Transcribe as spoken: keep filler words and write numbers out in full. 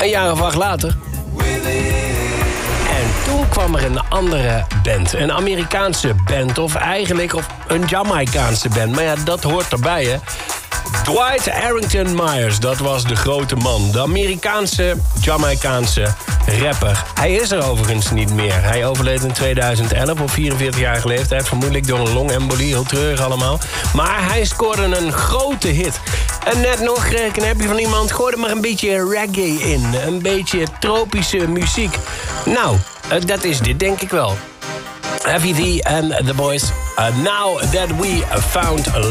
Een jaar of acht later. En toen kwam er een andere band. Een Amerikaanse band, of eigenlijk of een Jamaicaanse band. Maar ja, dat hoort erbij, hè. Dwight Arrington Myers, dat was de grote man. De Amerikaanse, Jamaicaanse rapper. Hij is er overigens niet meer. Hij overleed in tweeduizend elf op vierenveertigjarige leeftijd. Vermoedelijk door een longembolie, heel treurig allemaal. Maar hij scoorde een grote hit. En net nog kreeg ik een appje van iemand. Gooi er maar een beetje reggae in. Een beetje tropische muziek. Nou, uh, dat is dit denk ik wel. Heavy D and the Boys. Uh, now that we found